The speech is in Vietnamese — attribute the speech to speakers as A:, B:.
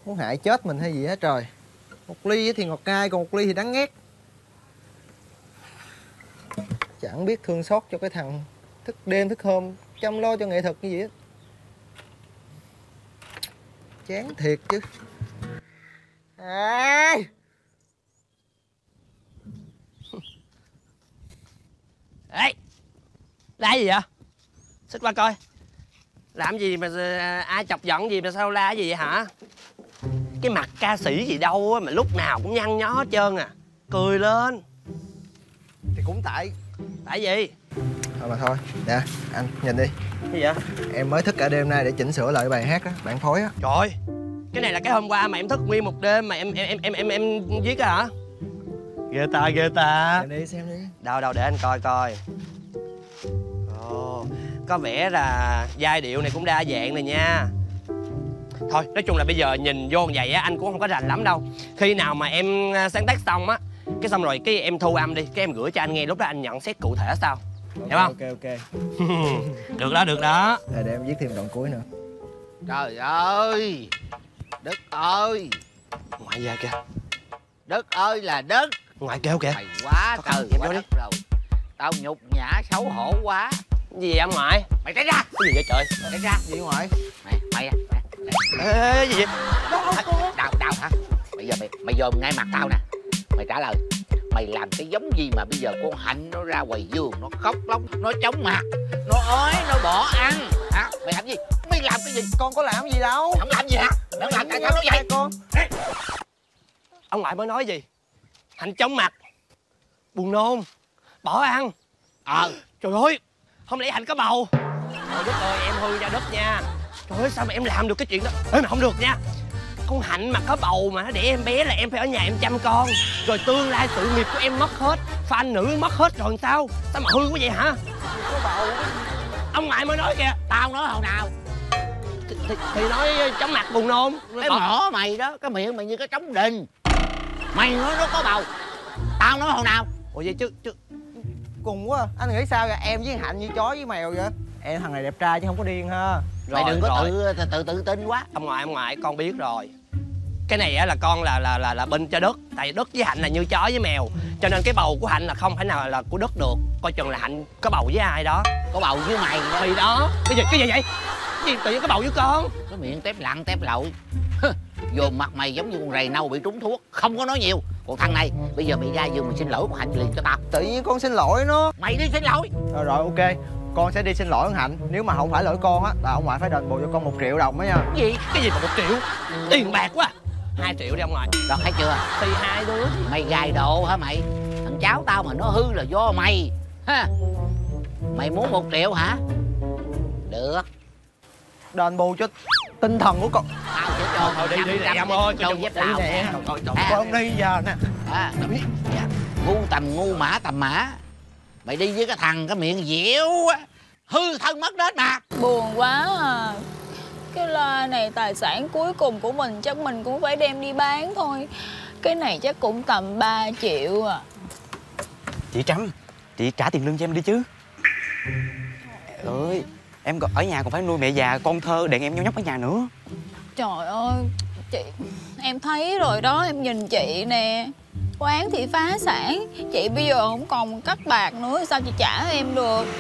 A: Muốn hại chết mình hay gì á trời. Một ly thì ngọt cay, còn một ly thì đắng ngắt. Chẳng biết thương xót cho cái thằng thức đêm thức hôm chăm lo cho nghệ thuật như vậy á. Chán thiệt chứ. À...
B: Ê, la gì vậy? Xích qua coi. Làm gì mà ai chọc giận gì mà sao la gì vậy hả? Cái mặt ca sĩ gì đâu á mà lúc nào cũng nhăn nhó hết trơn à. Cười lên.
A: Thì cũng tại
B: gì?
A: thôi mà thôi. Nè anh nhìn đi.
B: Cái gì vậy?
A: Em mới thức cả đêm nay để chỉnh sửa lại bài hát á, bạn phối á.
B: Trời ơi, cái này là cái hôm qua mà em thức nguyên một đêm mà em viết á hả? Ghê ta, ghê ta.
A: Xem đi, xem đi.
B: Đâu để anh coi coi. Ồ, có vẻ là giai điệu này cũng đa dạng này nha. Thôi, nói chung là bây giờ nhìn vô như vậy á, anh cũng không có rành lắm đâu. Khi nào mà em sáng tác xong á, cái xong rồi cái em thu âm đi, cái em gửi cho anh nghe, lúc đó anh nhận xét cụ thể sao. Hiểu không?
A: Ok.
B: Được đó, được đó.
A: Để em viết thêm đoạn cuối nữa.
C: Trời ơi, Đức ơi,
B: Ngoại về kìa.
C: Đức ơi là Đức.
B: Ngoại kêu kìa.
C: Mày quá
B: Thôi,
C: trời
B: em
C: quá
B: vô đi.
C: đất rồi. Tao nhục nhã xấu hổ quá.
B: Cái gì vậy ông ngoại?
C: Mày tránh ra.
B: Cái gì vậy trời?
C: Tránh ra.
A: Gì ngoại?
C: Mày
B: Ê, gì vậy?
C: đau hả? Bây giờ mày dòm ngay mặt tao nè. Mày trả lời. Mày làm cái giống gì mà bây giờ con Hạnh nó ra ngoài giường, nó khóc lóc, nó chóng mặt, nó ói, nó bỏ ăn hả? Mày làm gì? Mày làm cái gì?
A: Con có làm gì đâu.
C: Không làm gì hả? Không làm tại sao nó vậy?
A: Con.
B: Ông ngoại mới nói gì? Hạnh chóng mặt, buồn nôn, bỏ ăn. Trời ơi, không lẽ Hạnh có bầu? Trời đất ơi, em hư ra đất nha. Trời ơi, sao mà em làm được cái chuyện đó? Ê mà không được nha. Con Hạnh mà có bầu mà nó đẻ em bé là em phải ở nhà em chăm con. Rồi tương lai sự nghiệp của em mất hết, fan nữ mất hết rồi sao? Sao mà hư quá vậy hả?
A: Có bầu.
B: Ông ngoại mới nói kìa.
C: Tao nói hồi nào?
B: Thì nói chóng mặt buồn nôn.
C: Cái mỏ mày đó, cái miệng mày như cái trống đình. Mày nói nó có bầu. Tao nói hồi nào?
B: Ủa vậy chứ
A: Cùng quá. Anh nghĩ sao vậy? Em với Hạnh như chó với mèo vậy? Em thằng này đẹp trai chứ không có điên ha.
C: Mày đừng có tự tin quá.
B: Ông ngoại con biết rồi. Cái này á là con là bên cho Đức. Tại vì Đức với Hạnh là như chó với mèo, cho nên cái bầu của Hạnh là không thể nào là của Đức được. Coi chừng là Hạnh có bầu với ai đó.
C: Có bầu với mày đó.
B: Thì đó. Cái gì vậy? Cái gì tự nhiên có bầu với con?
C: Cái miệng tép lặng tép lội. Dồn mặt mày giống như con rầy nâu bị trúng thuốc. Không có nói nhiều. Còn thằng này, bây giờ mày ra giường mày xin lỗi con Hạnh liền cho tao.
A: Tự nhiên con xin lỗi nó.
C: Mày đi xin lỗi.
A: Rồi ok. Con sẽ đi xin lỗi con Hạnh. Nếu mà không phải lỗi con á, là ông ngoại phải đền bù cho con 1 triệu đồng đó nha.
B: Cái gì mà 1 triệu? Tiền bạc quá. 2 triệu đi ông ngoại.
C: Rồi thấy chưa?
B: Thì hai đứa.
C: Mày gài độ hả mày? Thằng cháu tao mà nó hư là do mày ha. Mày muốn 1 triệu hả? Được.
A: Đền bù cho tinh thần của con.
C: Tao sẽ cho.
B: Thôi đi ông ơi.
C: Cho dép tao
A: nè.
C: À.
A: Con đi giờ nè.
C: Ngu tầm ngu mã tầm mã. Mày đi với cái thằng cái miệng dẻo á, hư thân mất hết mà.
D: Buồn quá à. Cái loa này tài sản cuối cùng của mình, chắc mình cũng phải đem đi bán thôi. Cái này chắc cũng tầm 3 triệu à.
E: Chị Trâm, chị trả tiền lương cho em đi chứ. Ơi, em còn ở nhà còn phải nuôi mẹ già con thơ đèn em nhóc nhóc ở nhà nữa.
D: Trời ơi, chị, em thấy rồi đó, em nhìn chị nè. Quán thì phá sản, chị bây giờ không còn cắt bạc nữa, sao chị trả em được?